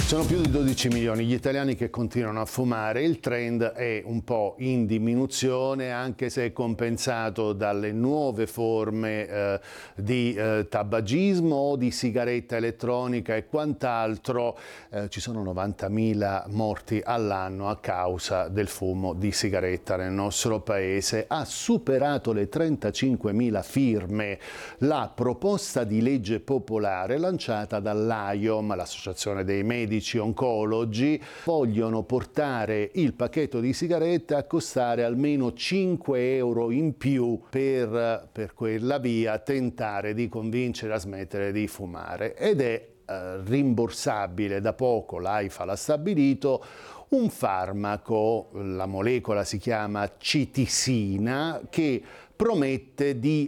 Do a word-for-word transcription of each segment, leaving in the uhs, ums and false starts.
Sono più di dodici milioni gli italiani che continuano a fumare, il trend è un po' in diminuzione anche se è compensato dalle nuove forme eh, di eh, tabagismo o di sigaretta elettronica e quant'altro. Eh, ci sono novantamila morti all'anno a causa del fumo di sigaretta nel nostro paese. Ha superato le trentacinquemila firme la proposta di legge popolare lanciata dall'A I O M, l'Associazione dei Medici Oncologi. Vogliono portare il pacchetto di sigarette a costare almeno cinque euro in più per, per quella via tentare di convincere a smettere di fumare, ed è eh, rimborsabile da poco, l'AIFA l'ha stabilito, un farmaco, la molecola si chiama citisina, che promette di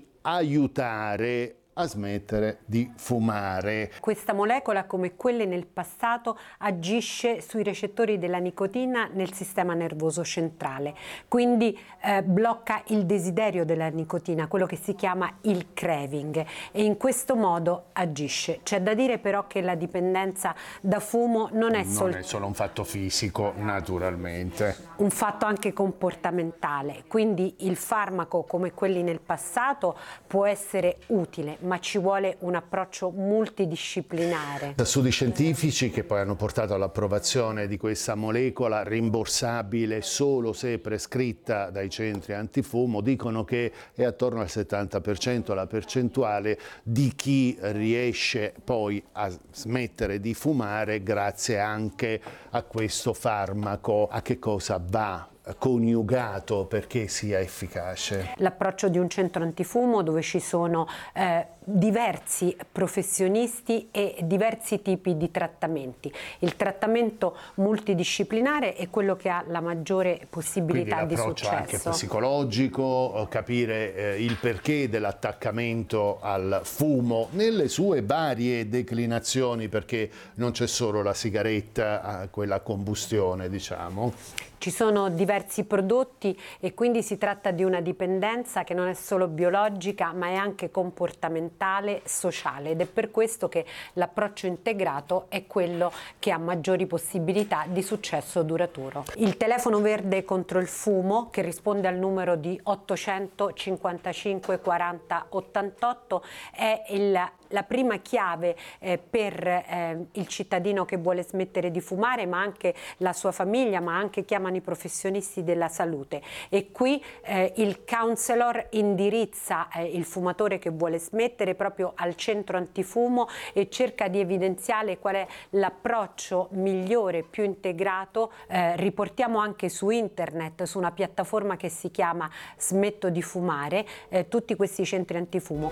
aiutare a smettere di fumare. Questa molecola, come quelle nel passato, agisce sui recettori della nicotina nel sistema nervoso centrale, quindi eh, blocca il desiderio della nicotina, quello che si chiama il craving, e in questo modo agisce. C'è da dire però che la dipendenza da fumo non è, sol- non è solo un fatto fisico, naturalmente. Un fatto anche comportamentale, quindi il farmaco, come quelli nel passato, può essere utile, ma ci vuole un approccio multidisciplinare. Studi scientifici che poi hanno portato all'approvazione di questa molecola rimborsabile solo se prescritta dai centri antifumo dicono che è attorno al settanta per cento la percentuale di chi riesce poi a smettere di fumare grazie anche a questo farmaco. A che cosa va coniugato perché sia efficace? L'approccio di un centro antifumo dove ci sono eh, diversi professionisti e diversi tipi di trattamenti. Il trattamento multidisciplinare è quello che ha la maggiore possibilità di successo. Quindi l'approccio anche psicologico, capire eh, il perché dell'attaccamento al fumo nelle sue varie declinazioni, perché non c'è solo la sigaretta, quella a combustione, diciamo. Ci sono diversi prodotti e quindi si tratta di una dipendenza che non è solo biologica ma è anche comportamentale, sociale, ed è per questo che l'approccio integrato è quello che ha maggiori possibilità di successo duraturo. Il telefono verde contro il fumo, che risponde al numero di ottocento cinquantacinque quaranta ottantotto, è il la prima chiave eh, per eh, il cittadino che vuole smettere di fumare, ma anche la sua famiglia, ma anche chiamano i professionisti della salute. E qui eh, il counselor indirizza eh, il fumatore che vuole smettere proprio al centro antifumo e cerca di evidenziare qual è l'approccio migliore, più integrato. Eh, riportiamo anche su internet, su una piattaforma che si chiama Smetto di fumare, eh, tutti questi centri antifumo.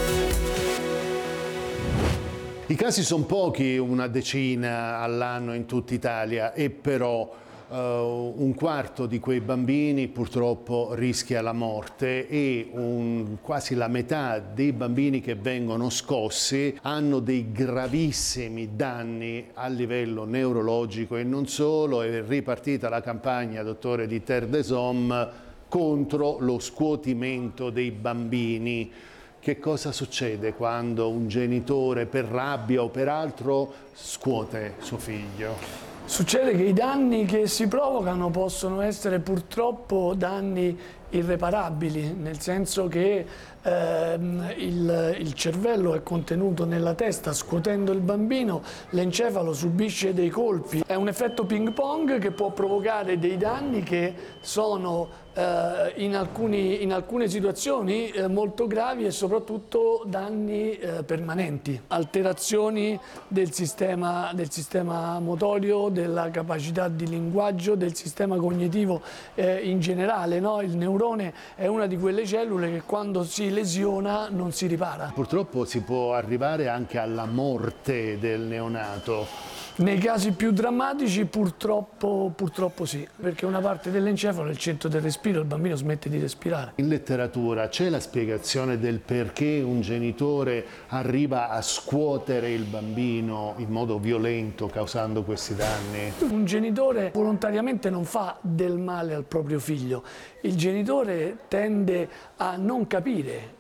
I casi sono pochi, una decina all'anno in tutta Italia, e però uh, un quarto di quei bambini purtroppo rischia la morte, e un, quasi la metà dei bambini che vengono scossi hanno dei gravissimi danni a livello neurologico e non solo. È ripartita la campagna, dottore, di Terre des Hommes contro lo scuotimento dei bambini. Che cosa succede quando un genitore per rabbia o per altro scuote suo figlio? Succede che i danni che si provocano possono essere purtroppo danni irreparabili, nel senso che ehm, il, il cervello è contenuto nella testa, scuotendo il bambino l'encefalo subisce dei colpi. È un effetto ping pong che può provocare dei danni che sono eh, in, alcuni, in alcune situazioni eh, molto gravi e soprattutto danni eh, permanenti, alterazioni del sistema, del sistema motorio, della capacità di linguaggio, del sistema cognitivo eh, in generale, no? Il neurone è una di quelle cellule che quando si lesiona non si ripara. Purtroppo si può arrivare anche alla morte del neonato. Nei casi più drammatici purtroppo, purtroppo sì, perché una parte dell'encefalo è il centro del respiro, il bambino smette di respirare. In letteratura c'è la spiegazione del perché un genitore arriva a scuotere il bambino in modo violento causando questi danni? Un genitore volontariamente non fa del male al proprio figlio, il genitore tende a non capire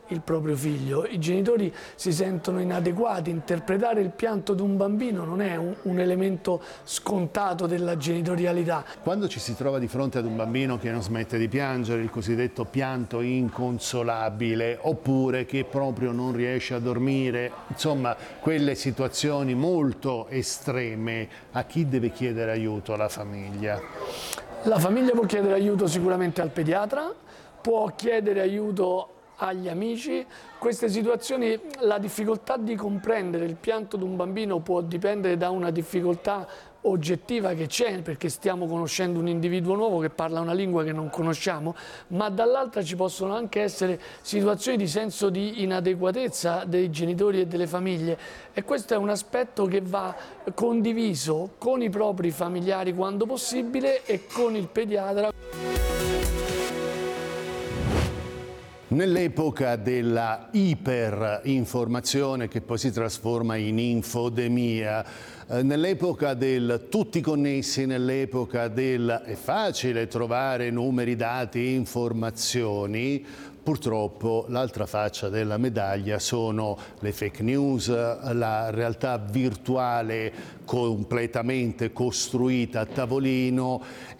il proprio figlio. I genitori si sentono inadeguati, interpretare il pianto di un bambino non è un, un elemento scontato della genitorialità. Quando ci si trova di fronte ad un bambino che non smette di piangere, il cosiddetto pianto inconsolabile, oppure che proprio non riesce a dormire, insomma quelle situazioni molto estreme, a chi deve chiedere aiuto? La famiglia? La famiglia può chiedere aiuto sicuramente al pediatra, può chiedere aiuto agli amici. Queste situazioni, la difficoltà di comprendere il pianto di un bambino può dipendere da una difficoltà oggettiva che c'è, perché stiamo conoscendo un individuo nuovo che parla una lingua che non conosciamo, ma dall'altra ci possono anche essere situazioni di senso di inadeguatezza dei genitori e delle famiglie, e questo è un aspetto che va condiviso con i propri familiari quando possibile e con il pediatra. Nell'epoca della iperinformazione che poi si trasforma in infodemia, eh, nell'epoca del tutti connessi, nell'epoca del è facile trovare numeri, dati, informazioni, purtroppo l'altra faccia della medaglia sono le fake news, la realtà virtuale completamente costruita a tavolino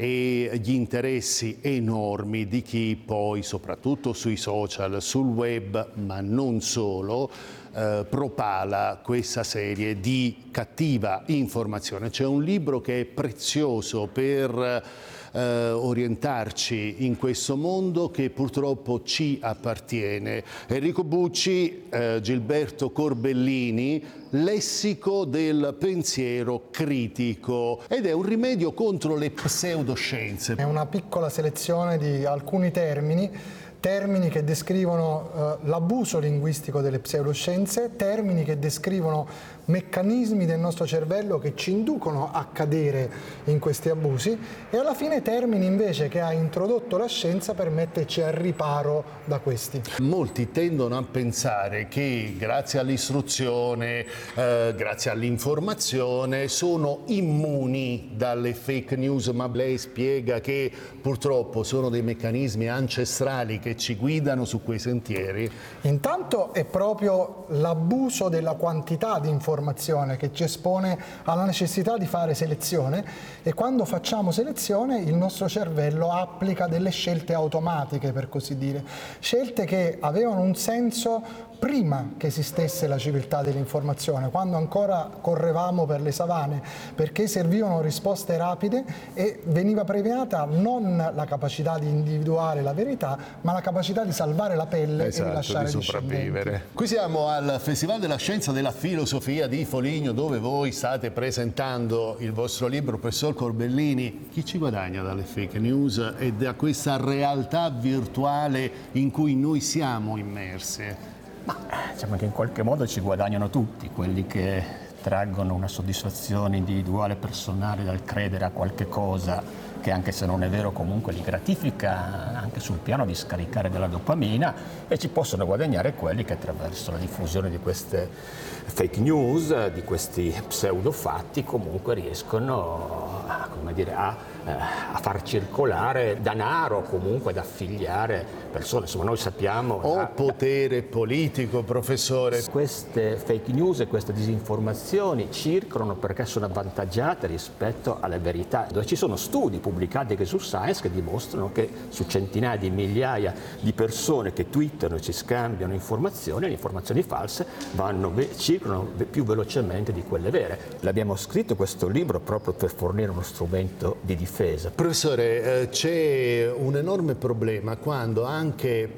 e gli interessi enormi di chi poi, soprattutto sui social, sul web, ma non solo, eh, propala questa serie di cattiva informazione. C'è un libro che è prezioso per Eh, orientarci in questo mondo che purtroppo ci appartiene. Enrico Bucci, eh, Gilberto Corbellini, Lessico del pensiero critico, ed è un rimedio contro le pseudoscienze. È una piccola selezione di alcuni termini, termini che descrivono eh, l'abuso linguistico delle pseudoscienze, termini che descrivono meccanismi del nostro cervello che ci inducono a cadere in questi abusi, e alla fine termini invece che ha introdotto la scienza per metterci al riparo da questi. Molti tendono a pensare che grazie all'istruzione, eh, grazie all'informazione sono immuni dalle fake news, ma lei spiega che purtroppo sono dei meccanismi ancestrali che ci guidano su quei sentieri? Intanto è proprio l'abuso della quantità di informazione che ci espone alla necessità di fare selezione, e quando facciamo selezione il nostro cervello applica delle scelte automatiche, per così dire, scelte che avevano un senso prima che esistesse la civiltà dell'informazione, quando ancora correvamo per le savane, perché servivano risposte rapide e veniva premiata non la capacità di individuare la verità, ma la capacità di salvare la pelle, esatto, e di lasciare di sopravvivere. Qui siamo al Festival della Scienza della Filosofia di Foligno, dove voi state presentando il vostro libro. Professor Corbellini, chi ci guadagna dalle fake news e da questa realtà virtuale in cui noi siamo immersi? Ma diciamo che in qualche modo ci guadagnano tutti, quelli che traggono una soddisfazione individuale personale dal credere a qualche cosa che, anche se non è vero, comunque li gratifica anche sul piano di scaricare della dopamina, e ci possono guadagnare quelli che attraverso la diffusione di queste fake news, di questi pseudofatti, comunque riescono a, come dire, a, a far circolare denaro, comunque ad affiliare persone. Insomma, noi sappiamo... O a, potere politico, professore. Queste fake news e queste disinformazioni circolano perché sono avvantaggiate rispetto alle verità, dove ci sono studi pubblicati anche su Science che dimostrano che su centinaia di migliaia di persone che twittano e ci scambiano informazioni, le informazioni false vanno, circolano più velocemente di quelle vere. L'abbiamo scritto questo libro proprio per fornire uno strumento di difesa. Professore, eh, c'è un enorme problema quando anche